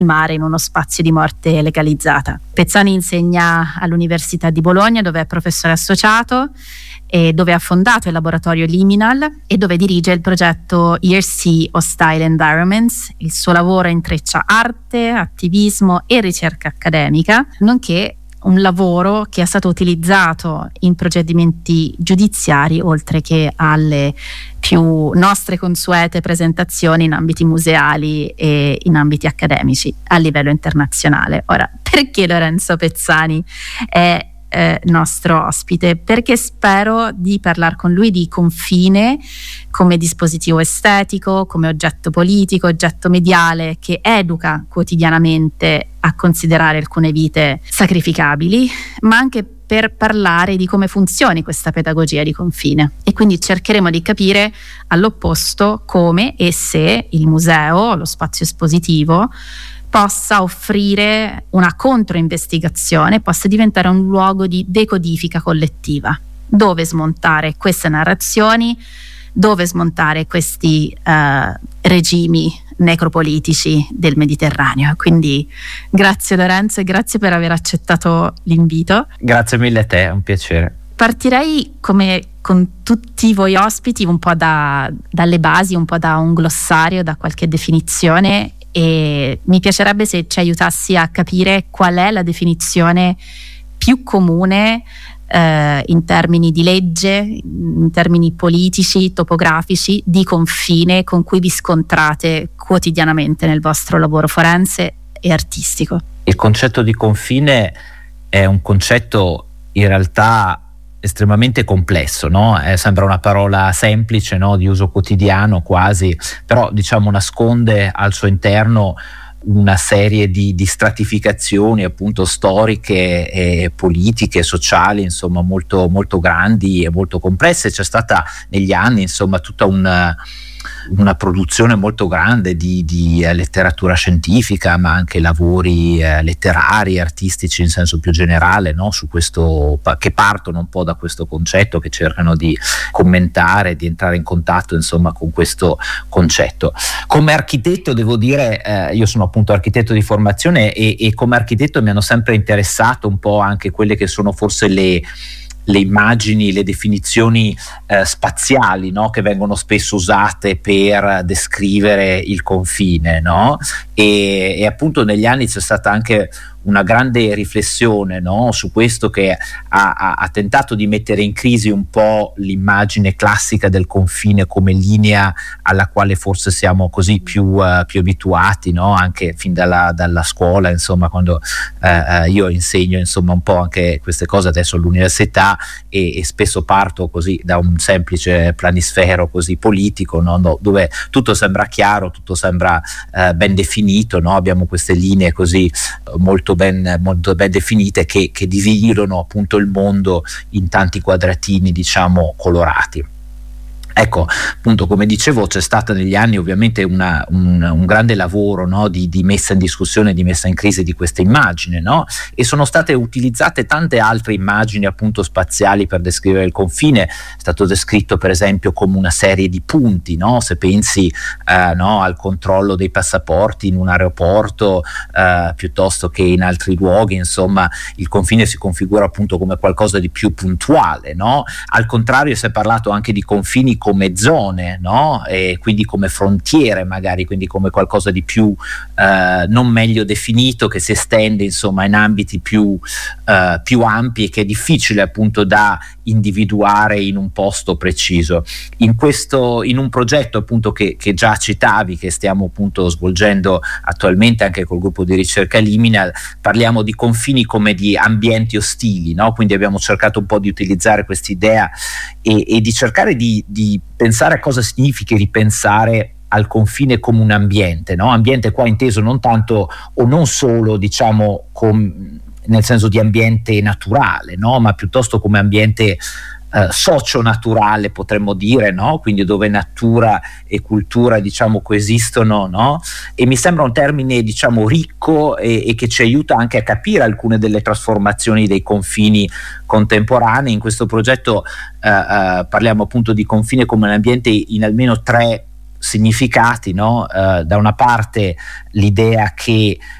mare in uno spazio di morte legalizzata. Pezzani insegna all'Università di Bologna, dove è professore associato e dove ha fondato il laboratorio Liminal e dove dirige il progetto ERC Hostile Environments. Il suo lavoro intreccia arte, attivismo e ricerca accademica, nonché un lavoro che è stato utilizzato in procedimenti giudiziari, oltre che alle più nostre consuete presentazioni in ambiti museali e in ambiti accademici a livello internazionale. Ora, perché Lorenzo Pezzani è nostro ospite? Perché spero di parlare con lui di confine come dispositivo estetico, come oggetto politico, oggetto mediale che educa quotidianamente a considerare alcune vite sacrificabili, ma anche per parlare di come funzioni questa pedagogia di confine. E quindi cercheremo di capire all'opposto come e se il museo, lo spazio espositivo, possa offrire una controinvestigazione, possa diventare un luogo di decodifica collettiva, dove smontare queste narrazioni, dove smontare questi regimi necropolitici del Mediterraneo. Quindi grazie Lorenzo e grazie per aver accettato l'invito. Grazie mille a te, è un piacere. Partirei, come con tutti voi ospiti, un po' dalle basi, un po' da un glossario, da qualche definizione, e mi piacerebbe se ci aiutassi a capire qual è la definizione più comune in termini di legge, in termini politici, topografici, di confine con cui vi scontrate quotidianamente nel vostro lavoro forense e artistico. Il concetto di confine è un concetto in realtà estremamente complesso, no? Sembra una parola semplice, no? Di uso quotidiano quasi, però diciamo nasconde al suo interno una serie di stratificazioni appunto storiche e politiche, sociali, insomma molto, molto grandi e molto complesse. C'è stata negli anni insomma tutta una produzione molto grande di letteratura scientifica, ma anche lavori letterari, artistici in senso più generale, no? Su questo, che partono un po' da questo concetto, che cercano di commentare, di entrare in contatto insomma con questo concetto. Come architetto devo dire, io sono appunto architetto di formazione e come architetto mi hanno sempre interessato un po' anche quelle che sono forse le immagini, le definizioni spaziali, no? Che vengono spesso usate per descrivere il confine, no? E appunto negli anni c'è stata anche una grande riflessione, no? Su questo, che ha tentato di mettere in crisi un po' l'immagine classica del confine come linea alla quale forse siamo così più abituati, no? Anche fin dalla scuola, insomma, quando io insegno insomma un po' anche queste cose adesso all'università e spesso parto così da un semplice planisfero così politico, no? Dove tutto sembra chiaro, tutto sembra ben definito, no? Abbiamo queste linee così molto ben definite che dividono appunto il mondo in tanti quadratini, diciamo, colorati. Ecco, appunto, come dicevo, c'è stata negli anni ovviamente un grande lavoro, no? di messa in discussione, di messa in crisi di questa immagine, no? E sono state utilizzate tante altre immagini appunto spaziali per descrivere il confine. È stato descritto per esempio come una serie di punti, no? Se pensi no, al controllo dei passaporti in un aeroporto piuttosto che in altri luoghi, insomma il confine si configura appunto come qualcosa di più puntuale, no? Al contrario si è parlato anche di confini come zone, no? E quindi come frontiere magari, quindi come qualcosa di più non meglio definito, che si estende insomma in ambiti più ampi e che è difficile appunto da individuare in un posto preciso. In un progetto appunto che già citavi, che stiamo appunto svolgendo attualmente anche col gruppo di ricerca Liminal, parliamo di confini come di ambienti ostili, no? Quindi abbiamo cercato un po' di utilizzare quest'idea e di cercare di pensare a cosa significhi ripensare al confine come un ambiente, no? Ambiente qua inteso non tanto o non solo, diciamo, nel senso di ambiente naturale, no? Ma piuttosto come ambiente socio-naturale, potremmo dire, no? Quindi dove natura e cultura, diciamo, coesistono, no? E mi sembra un termine, diciamo, ricco e che ci aiuta anche a capire alcune delle trasformazioni dei confini contemporanei. In questo progetto parliamo appunto di confine come un ambiente in almeno tre significati, no? Da una parte l'idea che